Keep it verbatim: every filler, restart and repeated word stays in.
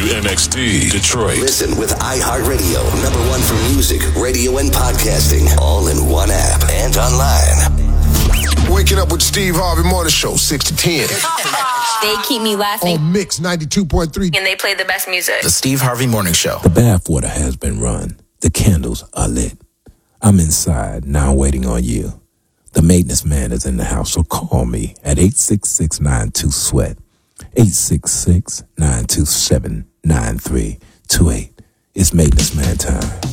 W N X T, Detroit. Listen with iHeartRadio, number one for music, radio, and podcasting, all in one app and online. Waking up with the Steve Harvey Morning Show, six to ten. They keep me laughing. On Mix ninety-two point three. And they play the best music. The Steve Harvey Morning Show. The bathwater has been run. The candles are lit. I'm inside, now waiting on you. The maintenance man is in the house, so call me at eight six six, nine two, sweat. eight six six, nine two seven, nine three two eight. It's maintenance man time.